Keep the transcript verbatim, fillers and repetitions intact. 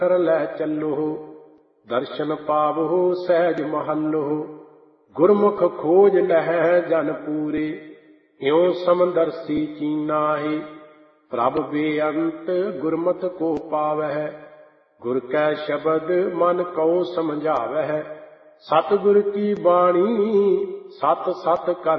ਕਰ ਲੈ ਚੱਲੋ, ਦਰਸ਼ਨ ਪਾਵੋ ਸਹਿਜ ਮਹੱਲੋ। ਗੁਰਮੁਖ ਖੋਜ ਲਹੈ ਜਨ ਪੂਰੇ, ਇਉ ਸਮਦਰਸੀ ਚੀਨਾਹੀ। ਪ੍ਰਭ ਬੇਅੰਤ ਗੁਰਮਤਿ ਕੋ ਪਾਵਹਿ, ਗੁਰ ਕੈ ਸ਼ਬਦ ਮਨ ਕਉ ਸਮਝਾਵਹਿ। ਸਤਿਗੁਰ ਕੀ ਬਾਣੀ ਸਤ ਸਤ ਕਰ